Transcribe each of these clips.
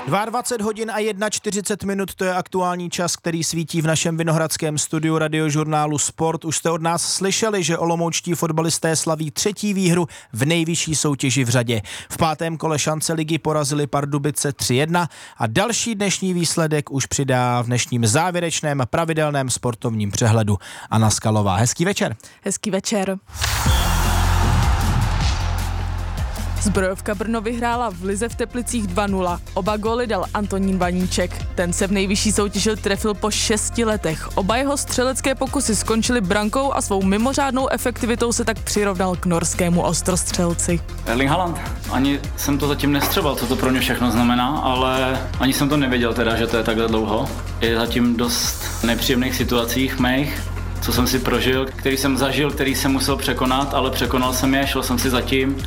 22 hodin a 41 minut, to je aktuální čas, který svítí v našem vinohradském studiu radiožurnálu Sport. Už jste od nás slyšeli, že olomoučtí fotbalisté slaví 3. výhru v nejvyšší soutěži v řadě. V 5. kole šance ligy porazili Pardubice 3-1 a další dnešní výsledek už přidá v dnešním závěrečném pravidelném sportovním přehledu Anna Skalová. Hezký večer. Hezký večer. Zbrojovka Brno vyhrála v lize v Teplicích 2-0. Oba góly dal Antonín Vaníček. Ten se v nejvyšší soutěži trefil po 6 letech. Oba jeho střelecké pokusy skončily brankou a svou mimořádnou efektivitou se tak přirovnal k norskému ostrostřelci. Erling Haaland. Ani jsem to zatím nestřebal, co to pro mě všechno znamená, ale ani jsem to nevěděl teda, že to je takhle dlouho. Je zatím dost nepříjemných situacích mých, co jsem si prožil, který jsem zažil, který jsem musel překonat, ale překonal jsem je, šel jsem si zatím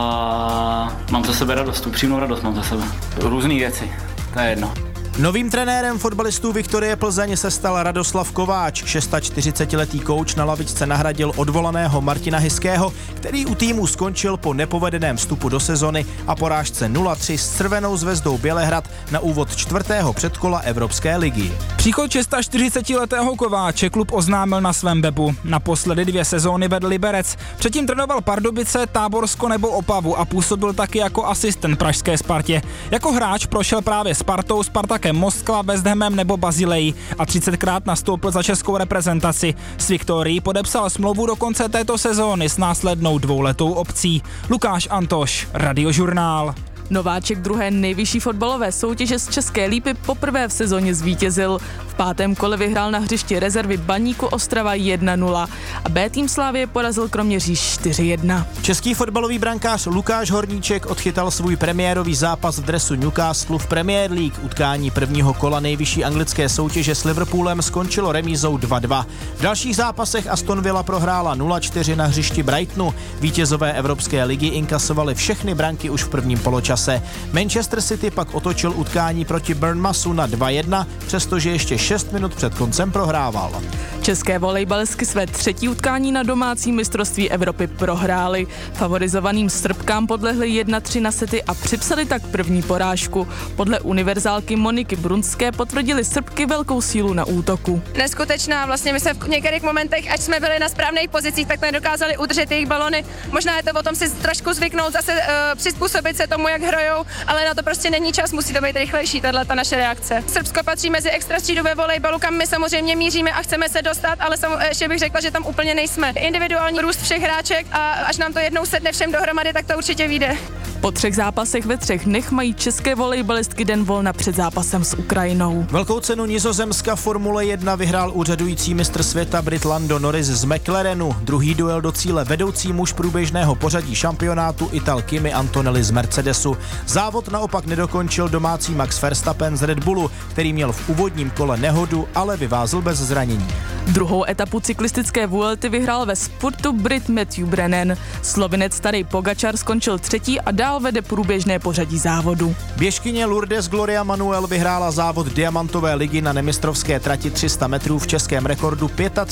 a mám za sebe radost, upřímnou radost mám za sebe. Různý věci, to je jedno. Novým trenérem fotbalistů Viktorie Plzeň se stal Radoslav Kováč. 46letý kouč na lavičce nahradil odvolaného Martina Hyského, který u týmu skončil po nepovedeném vstupu do sezony a porážce 0-3 s Crvenou zvezdou Bělehrad na úvod 4. předkola Evropské ligy. Příchod 46letého Kováče klub oznámil na svém webu. Naposledy 2 sezóny vedl Liberec. Předtím trénoval Pardubice, Táborsko nebo Opavu a působil taky jako asistent pražské Spartě. Jako hráč prošel právě Spartou, Spartakem Moskva, West Hamem nebo Bazilejí a 30krát nastoupil za českou reprezentaci. S Viktorií podepsal smlouvu do konce této sezóny s následnou 2letou opcí. Lukáš Antoš, Radiožurnál. Nováček druhé nejvyšší fotbalové soutěže z České Lípy poprvé v sezóně zvítězil. V 5. kole vyhrál na hřišti rezervy Baníku Ostrava 1-0 a B tým Slavie porazil Kroměříž 4-1. Český fotbalový brankář Lukáš Horníček odchytal svůj premiérový zápas v dresu Newcastle v Premier League. Utkání prvního kola nejvyšší anglické soutěže s Liverpoolem skončilo remízou 2-2. V dalších zápasech Aston Villa prohrála 0-4 na hřišti Brightonu. Vítězové Evropské ligy inkasovali všechny branky už v prvním poločase. Manchester City pak otočil utkání proti Bournemouthu na 2-1, přestože ještě 6 minut před koncem prohrával. České volejbalistky své 3. utkání na domácí mistrovství Evropy prohrály. Favorizovaným Srbkám podlehly 1-3 na sety a připsali tak první porážku. Podle univerzálky Moniky Brunské potvrdili Srbky velkou sílu na útoku. Neskutečná, vlastně my jsme v některých momentech, ať jsme byli na správných pozicích, tak nedokázali udržet jejich balony. Možná je to o tom si trošku zvyknout, zase přizpůsobit se tomu, jak hrajou, ale na to prostě není čas, musí to být rychlejší, tato naše reakce. Srbsko patří mezi extratřídu ve volejbalu, kam my samozřejmě míříme a chceme se dostat, ale ještě bych řekla, že tam úplně nejsme. Individuální růst všech hráček a až nám to jednou sedne všem dohromady, tak to určitě vyjde. Po 3 zápasech ve 3 dnech mají české volejbalistky den volna před zápasem s Ukrajinou. Velkou cenu Nizozemska Formule 1 vyhrál úřadující mistr světa Brit Lando Norris z McLarenu. Druhý duel do cíle vedoucí muž průběžného pořadí šampionátu Ital Kimi Antonelli z Mercedesu. Závod naopak nedokončil domácí Max Verstappen z Red Bullu, který měl v úvodním kole nehodu, ale vyvázl bez zranění. Druhou etapu cyklistické Vuelty vyhrál ve spurtu Brit Matthew Brennan. Slovinec Tadej Pogačar skončil 3. a dál vede průběžné pořadí závodu. Běžkyně Lourdes Gloria Manuel vyhrála závod diamantové ligy na nemistrovské trati 300 metrů v českém rekordu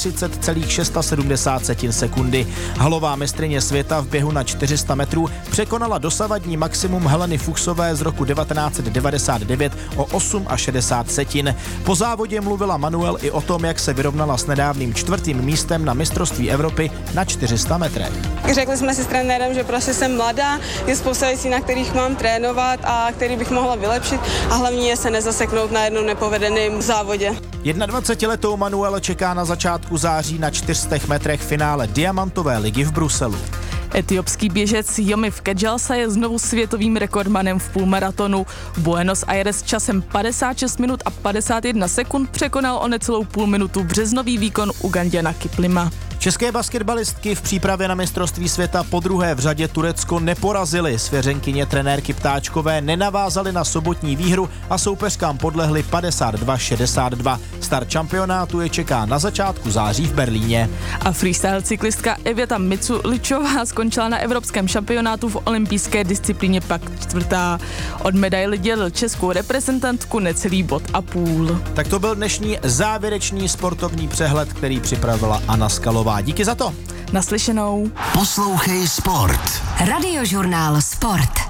35,670 sekundy. Halová mistryně světa v běhu na 400 metrů překonala dosavadní maximum Heleny Fuchsové z roku 1999 o 8,60 setin. Po závodě mluvila Manuel i o tom, jak se vyrovnala s nedávným 4. místem na mistrovství Evropy na 400 metrech. Řekli jsme si s trenérem, že prostě jsem mladá, je spousta věcí, na kterých mám trénovat a který bych mohla vylepšit a hlavně je se nezaseknout na jednom nepovedeném závodě. 21letou Manuel čeká na začátku září na 400 metrech finále diamantové ligy v Bruselu. Etiopský běžec Yomif Kedjalsa je znovu světovým rekordmanem v půlmaratonu. Buenos Aires časem 56 minut a 51 sekund překonal o necelou půl minutu březnový výkon Uganďana Kiplima. České basketbalistky v přípravě na mistrovství světa po druhé v řadě Turecko neporazily. Svěřenkyně trenérky Ptáčkové nenavázaly na sobotní výhru a soupeřkám podlehly 52-62. Start šampionátu je čeká na začátku září v Berlíně. A freestyle cyklistka Evěta Miculičová skončila na evropském šampionátu v olympijské disciplíně pak 4. Od medaily dělil českou reprezentantku necelý bod a půl. Tak to byl dnešní závěrečný sportovní přehled, který připravila Anna Skalová. Díky za to. Naslyšenou. Poslouchej Sport. Radiožurnál Sport.